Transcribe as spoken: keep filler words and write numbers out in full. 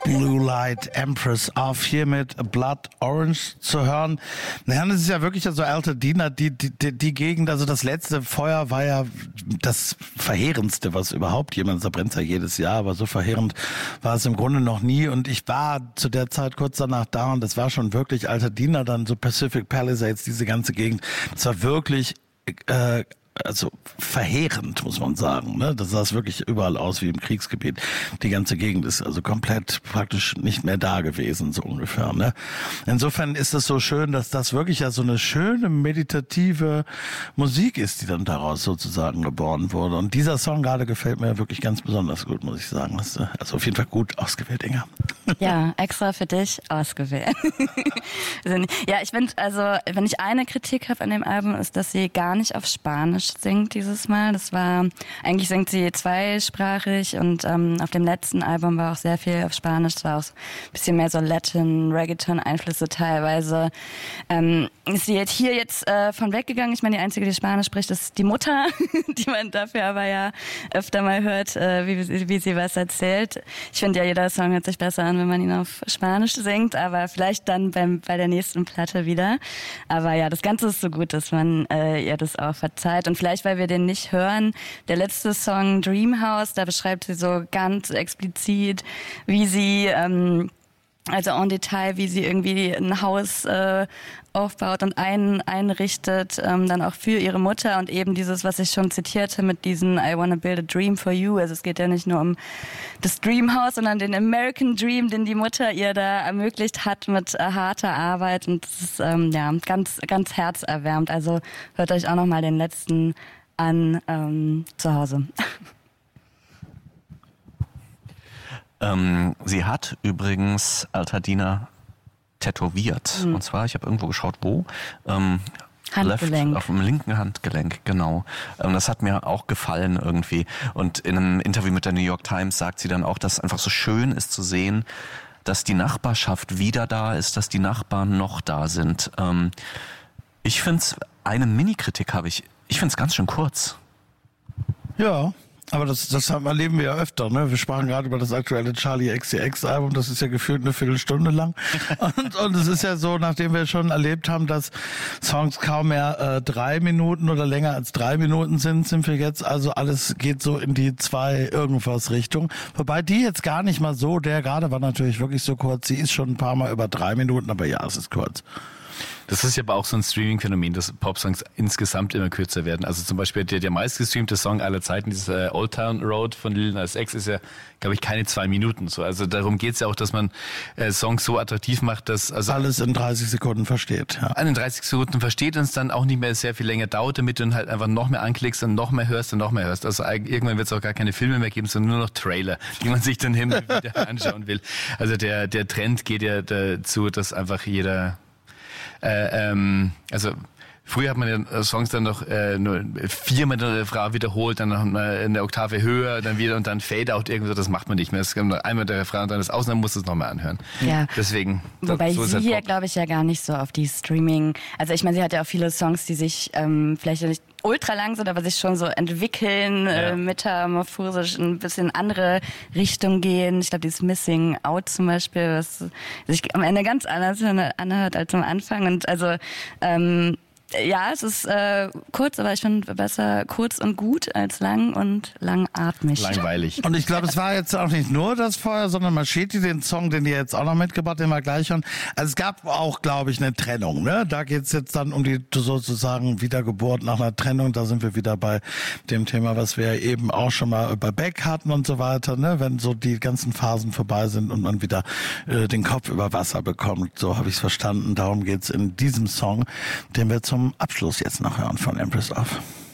Blue Light Empress of, hier mit Blood Orange zu hören. Naja, das ist ja wirklich so Altadena, die, die, die Gegend, also das letzte Feuer war ja das Verheerendste, was überhaupt jemand, da brennt ja jedes Jahr, aber so verheerend war es im Grunde noch nie und ich war zu der Zeit kurz danach da und das war schon wirklich Altadena, dann so Pacific Palisades, diese ganze Gegend, das war wirklich äh, also verheerend, muss man sagen. Ne? Das sah es wirklich überall aus wie im Kriegsgebiet. Die ganze Gegend ist also komplett praktisch nicht mehr da gewesen, so ungefähr. Ne? Insofern ist es so schön, dass das wirklich ja so eine schöne meditative Musik ist, die dann daraus sozusagen geboren wurde. Und dieser Song gerade gefällt mir wirklich ganz besonders gut, muss ich sagen. Also auf jeden Fall gut ausgewählt, Inga. Ja, extra für dich ausgewählt. Ja, ich finde, also wenn ich eine Kritik habe an dem Album, ist, dass sie gar nicht auf Spanisch singt dieses Mal. Das war, eigentlich singt sie zweisprachig und ähm, auf dem letzten Album war auch sehr viel auf Spanisch. Es war auch ein bisschen mehr so Latin, Reggaeton-Einflüsse teilweise. Ähm, ist sie jetzt hier jetzt äh, von weggegangen? Ich meine, die einzige, die Spanisch spricht, ist die Mutter, die man dafür aber ja öfter mal hört, äh, wie, wie sie was erzählt. Ich finde ja, jeder Song hört sich besser an, wenn man ihn auf Spanisch singt, aber vielleicht dann beim, bei der nächsten Platte wieder. Aber ja, das Ganze ist so gut, dass man äh, ihr das auch verzeiht. Und vielleicht, weil wir den nicht hören, der letzte Song Dreamhouse, da beschreibt sie so ganz explizit, wie sie, ähm, also en Detail, wie sie irgendwie ein Haus äh, aufbaut und ein, einrichtet, ähm, dann auch für ihre Mutter und eben dieses, was ich schon zitierte mit diesem I wanna build a dream for you. Also es geht ja nicht nur um das Dreamhouse, sondern den American Dream, den die Mutter ihr da ermöglicht hat mit äh, harter Arbeit und das ist ähm, ja ganz, ganz herzerwärmend. Also hört euch auch nochmal den letzten an ähm, zu Hause. Ähm, sie hat übrigens Altadena tätowiert. Mhm. Und zwar, ich habe irgendwo geschaut, wo. Ähm, Handgelenk. Left, auf dem linken Handgelenk, genau. Ähm, das hat mir auch gefallen irgendwie. Und in einem Interview mit der New York Times sagt sie dann auch, dass es einfach so schön ist zu sehen, dass die Nachbarschaft wieder da ist, dass die Nachbarn noch da sind. Ähm, ich finde es, eine Mini-Kritik habe ich, ich finde es ganz schön kurz. Ja. Aber das, das erleben wir ja öfter, ne? Wir sprachen gerade über das aktuelle Charlie X C X-Album, das ist ja gefühlt eine Viertelstunde lang. Und, und es ist ja so, nachdem wir schon erlebt haben, dass Songs kaum mehr äh, drei Minuten oder länger als drei Minuten sind, sind wir jetzt, also alles geht so in die zwei irgendwas Richtung. Wobei die jetzt gar nicht mal so, der gerade war natürlich wirklich so kurz, sie ist schon ein paar Mal über drei Minuten, aber ja, es ist kurz. Das ist ja aber auch so ein Streaming-Phänomen, dass Popsongs insgesamt immer kürzer werden. Also zum Beispiel der, der meistgestreamte Song aller Zeiten, dieses äh, Old Town Road von Lil Nas X, ist ja, glaube ich, keine zwei Minuten. So. Also darum geht's ja auch, dass man äh, Songs so attraktiv macht, dass... Also alles in dreißig Sekunden versteht. Ja. In dreißig Sekunden versteht und es dann auch nicht mehr sehr viel länger dauert, damit du dann halt einfach noch mehr anklickst und noch mehr hörst und noch mehr hörst. Also irgendwann wird es auch gar keine Filme mehr geben, sondern nur noch Trailer, die man sich dann hin und wieder anschauen will. Also der, der Trend geht ja dazu, dass einfach jeder... Äh, ähm, also früher hat man ja Songs dann noch äh, nur viermal in der Frau wiederholt, dann noch eine Oktave höher, dann wieder und dann Fade-Out irgendwo, das macht man nicht mehr. Es kommt einmal der Frau und dann das aus, dann muss es nochmal anhören. Ja. Deswegen. Wobei so sie hier, glaube ich, ja gar nicht so auf die Streaming, also ich meine, sie hat ja auch viele Songs, die sich ähm, vielleicht nicht ultra lang sind, aber sich schon so entwickeln, ja. äh, metamorphosisch ein bisschen in andere Richtung gehen. Ich glaube, dieses Missing Out zum Beispiel, was sich am Ende ganz anders anhört als am Anfang. Und also ähm, ja, es ist äh, kurz, aber ich finde besser kurz und gut als lang und langatmig. Langweilig. Und ich glaube, es war jetzt auch nicht nur das Feuer, sondern Machete, den Song, den ihr jetzt auch noch mitgebracht, den wir gleich hören. Also es gab auch, glaube ich, eine Trennung. Ne? Da geht's jetzt dann um die sozusagen Wiedergeburt nach einer Trennung. Da sind wir wieder bei dem Thema, was wir eben auch schon mal bei Beck hatten und so weiter. Ne? Wenn so die ganzen Phasen vorbei sind und man wieder äh, den Kopf über Wasser bekommt. So habe ich es verstanden. Darum geht's in diesem Song, den wir zum Abschluss jetzt noch hören von Empress of.